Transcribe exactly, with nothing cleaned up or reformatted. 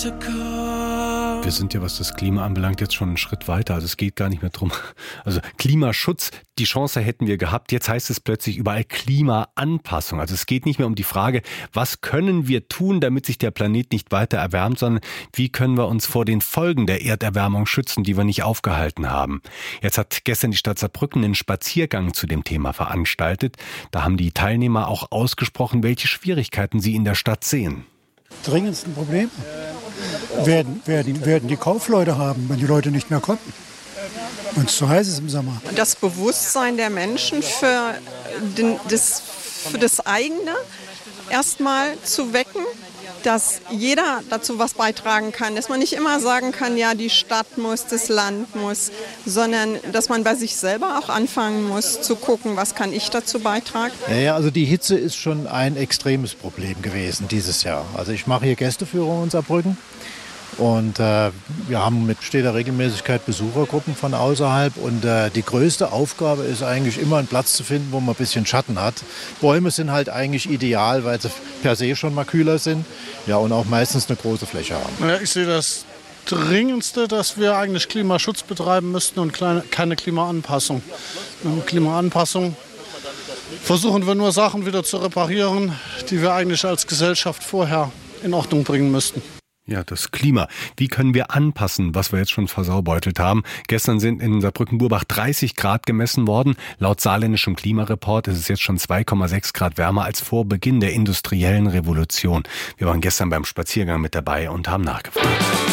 Wir sind ja, was das Klima anbelangt, jetzt schon einen Schritt weiter. Also es geht gar nicht mehr drum. Also Klimaschutz, die Chance hätten wir gehabt. Jetzt heißt es plötzlich überall Klimaanpassung. Also es geht nicht mehr um die Frage, was können wir tun, damit sich der Planet nicht weiter erwärmt, sondern wie können wir uns vor den Folgen der Erderwärmung schützen, die wir nicht aufgehalten haben. Jetzt hat gestern die Stadt Saarbrücken einen Spaziergang zu dem Thema veranstaltet. Da haben die Teilnehmer auch ausgesprochen, welche Schwierigkeiten sie in der Stadt sehen. Dringendsten Problem werden, werden, werden die Kaufleute haben, wenn die Leute nicht mehr kommen. Und es zu heiß ist im Sommer. Das Bewusstsein der Menschen für, den, das, für das eigene erstmal zu wecken, dass jeder dazu was beitragen kann, dass man nicht immer sagen kann, ja, die Stadt muss, das Land muss, sondern dass man bei sich selber auch anfangen muss zu gucken, was kann ich dazu beitragen. Naja, also die Hitze ist schon ein extremes Problem gewesen dieses Jahr. Also ich mache hier Gästeführung in Saarbrücken und äh, wir haben mit steter Regelmäßigkeit Besuchergruppen von außerhalb und äh, die größte Aufgabe ist eigentlich immer einen Platz zu finden, wo man ein bisschen Schatten hat. Bäume sind halt eigentlich ideal, weil sie per se schon mal kühler sind, ja, und auch meistens eine große Fläche haben. Ja, ich sehe das Dringendste, dass wir eigentlich Klimaschutz betreiben müssten und kleine, keine Klimaanpassung. Mit Klimaanpassung versuchen wir nur Sachen wieder zu reparieren, die wir eigentlich als Gesellschaft vorher in Ordnung bringen müssten. Ja, das Klima. Wie können wir anpassen, was wir jetzt schon versaubeutelt haben? Gestern sind in Saarbrücken-Burbach dreißig Grad gemessen worden. Laut saarländischem Klimareport ist es jetzt schon zwei Komma sechs Grad wärmer als vor Beginn der industriellen Revolution. Wir waren gestern beim Spaziergang mit dabei und haben nachgefragt.